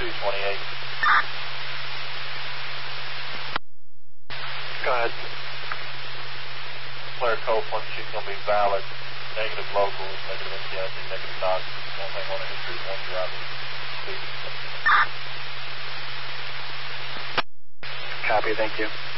228. Go ahead. Claire Copeland, she's going to be valid. Negative locals, negative NTIC, negative NOx. One thing on the history is one driver. Copy, thank you.